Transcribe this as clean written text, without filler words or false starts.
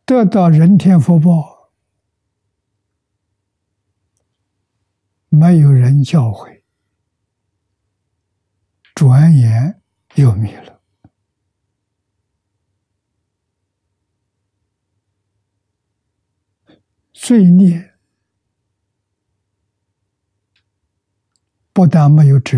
得到人天福报，没有人教诲，转眼又灭了。罪孽不但没有止